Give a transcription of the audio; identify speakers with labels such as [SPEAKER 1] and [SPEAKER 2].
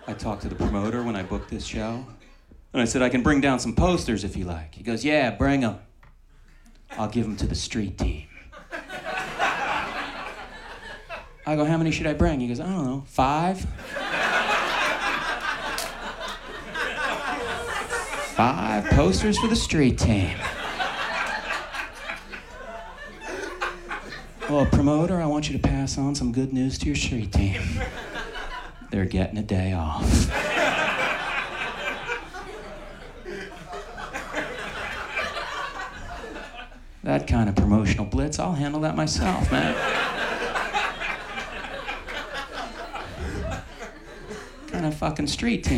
[SPEAKER 1] I talked to the promoter when I booked this show. And I said, I can bring down some posters if you like. He goes, yeah, bring them. I'll give them to the street team. I go, how many should I bring? He goes, I don't know, 5? 5 posters for the street team. Well, promoter, I want you to pass on some good news to your street team. They're getting a day off. That kind of promotional blitz, I'll handle that myself, man. Kind of fucking street team.